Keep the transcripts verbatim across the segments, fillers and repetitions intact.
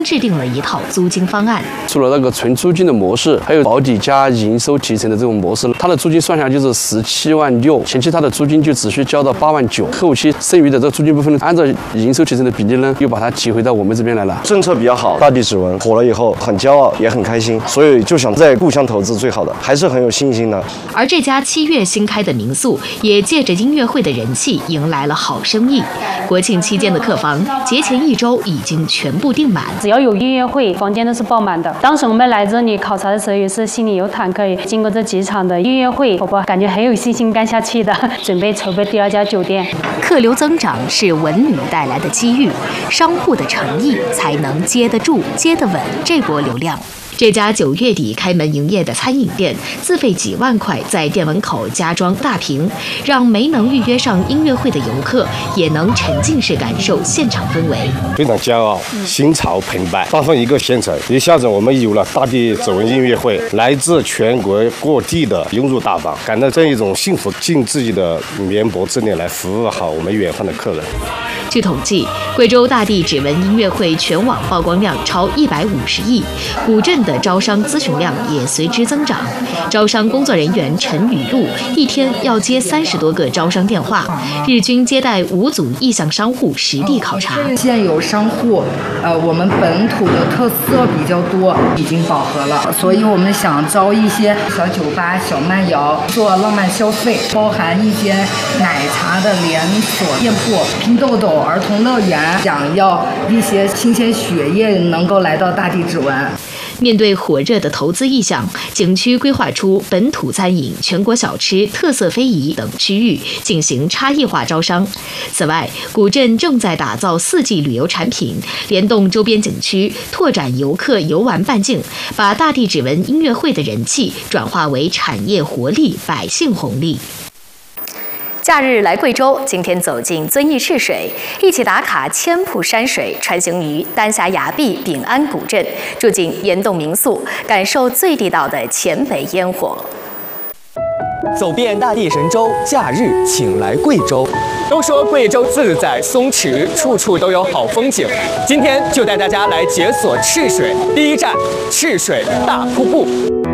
制定了一套租金方案。 除了那个纯租金的模式，还有保底加营收提成的这种模式，它的租金算下来就是十七万六，前期它的租金就只需交到八万九，后期剩余的这个租金部分呢，按照营收提成的比例呢，又把它提回到我们这边来了。 政策比较好，大地指纹火了以后很骄傲，也很开心，所以就想在故乡投资最好的，还是很有信心的。 而这家七月新开的民宿，也借着音乐会的人气，迎来了好生意。国庆期间的客房，节前一周已经全部订满。 只要有音乐会，房间都是爆满的。当时我们来这里考察的时候，也是心里有忐忑。经过这几场的音乐会，我感觉很有信心干下去的，准备筹备第二家酒店。 客流增长是文旅带来的机遇，商户的诚意才能接得住、接得稳这波流量。这家九月底开门营业的餐饮店，自费几万块在店门口加装大屏，让没能预约上音乐会的游客也能沉浸式感受现场氛围。 非常骄傲，心潮澎湃。大丰一个县城，一下子我们有了大地指纹音乐会，来自全国各地的涌入大房，感到这一种幸福，尽自己的绵薄之力来服务好我们远方的客人。 据统计，贵州大地指纹音乐会全网曝光量超一百五十亿，古镇的招商咨询量也随之增长。招商工作人员陈雨露一天要接三十多个招商电话，日均接待五组意向商户实地考察。 现有商户，呃，我们本土的特色比较多，已经饱和了，所以我们想招一些小酒吧、小慢摇，做浪漫消费，包含一些奶茶的连锁店铺、拼豆豆儿童乐园，想要一些新鲜血液能够来到大地指纹。 面对火热的投资意向，景区规划出本土餐饮、全国小吃、特色非遗等区域进行差异化招商。此外，古镇正在打造四季旅游产品，联动周边景区，拓展游客游玩半径，把大地指纹音乐会的人气转化为产业活力、百姓红利。假日来贵州，今天走进遵义赤水，一起打卡千瀑山水，穿行于丹霞崖壁秉安古镇，住进岩洞民宿，感受最地道的黔北烟火。 走遍大地神州，假日请来贵州。都说贵州自在松弛，处处都有好风景。今天就带大家来解锁赤水，第一站赤水大瀑布。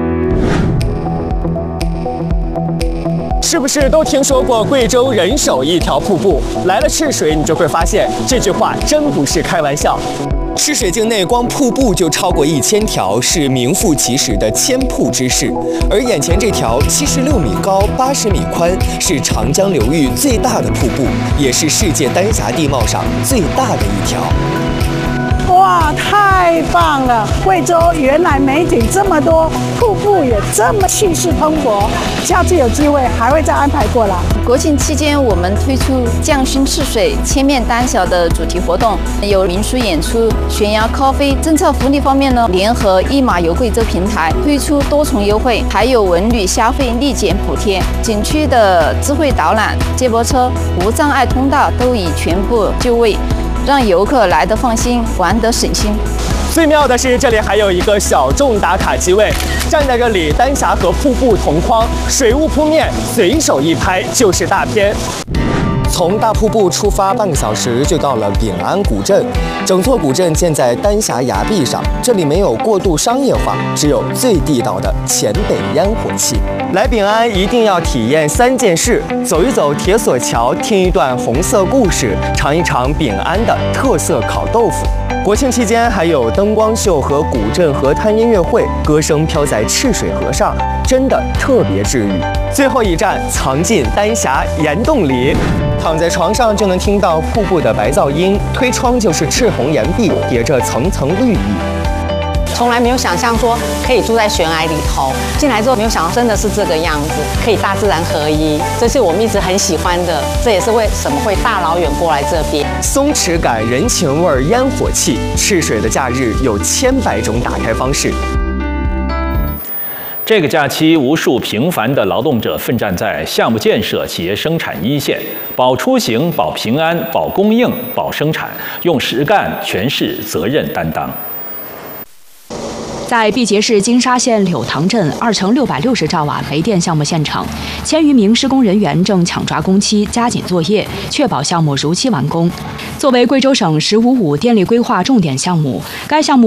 是不是都听说过贵州人手一条瀑布？来了赤水，你就会发现这句话真不是开玩笑。赤水境内光瀑布就超过一千条，是名副其实的千瀑之势。而眼前这条七十六米高、八十米宽，是长江流域最大的瀑布，也是世界丹霞地貌上最大的一条。 哇，太棒了！贵州原来美景这么多，瀑布也这么气势磅礴，下次有机会还会再安排过来。 国庆期间，我们推出匠心赤水、千面丹霞的主题活动，有民俗演出、悬崖咖啡。政策福利方面呢，联合一马游贵州平台推出多重优惠，还有文旅消费立减补贴。景区的智慧导览、接驳车、无障碍通道都已全部就位，让游客来得放心，玩得省心。 最妙的是，这里还有一个小众打卡机位，站在这里，丹霞和瀑布同框，水雾扑面，随手一拍就是大片。从大瀑布出发，半个小时就到了秉安古镇。整座古镇建在丹霞崖壁上，这里没有过度商业化，只有最地道的黔北烟火气。来秉安一定要体验三件事：走一走铁索桥，听一段红色故事，尝一尝秉安的特色烤豆腐。国庆期间还有灯光秀和古镇河滩音乐会，歌声飘在赤水河上，真的特别治愈。最后一站藏进丹霞岩洞里，躺在床上就能听到瀑布的白噪音，推窗就是赤红岩壁，叠着层层绿意。 从来没有想象说可以住在悬崖里头，进来之后没有想到真的是这个样子，可以大自然合一，这是我们一直很喜欢的，这也是为什么会大老远过来这边。 松弛感、人情味、烟火气，赤水的假日有千百种打开方式。 这个假期，无数平凡的劳动者奋战在项目建设、企业生产一线，保出行、保平安、保供应、保生产，用实干诠释责任担当。 在毕节市金沙县柳塘镇二层六百六十兆瓦煤电项目现场，千余名施工人员正抢抓工期，加紧作业，确保项目如期完工。作为贵州省“十五五”电力规划重点项目，该项目